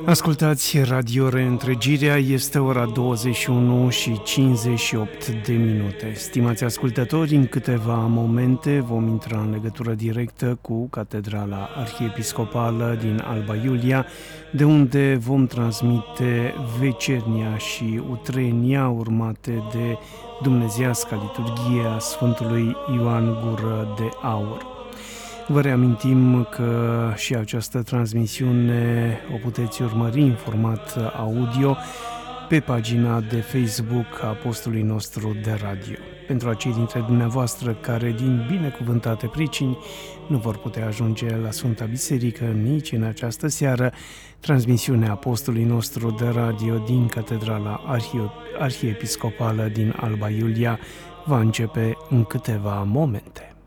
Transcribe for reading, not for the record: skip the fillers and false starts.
Ascultați Radio Reîntregirea, este ora 21 și 58 de minute. Stimați ascultători, în câteva momente vom intra în legătură directă cu Catedrala Arhiepiscopală din Alba Iulia, de unde vom transmite vecernia și utrenia urmate de dumnezeiasca liturghie a Sfântului Ioan Gură de Aur. Vă reamintim că și această transmisiune o puteți urmări în format audio pe pagina de Facebook a postului nostru de radio. Pentru acei dintre dumneavoastră care din binecuvântate pricini nu vor putea ajunge la Sfânta Biserică nici în această seară, transmisiunea postului nostru de radio din Catedrala Arhiepiscopală din Alba Iulia va începe în câteva momente.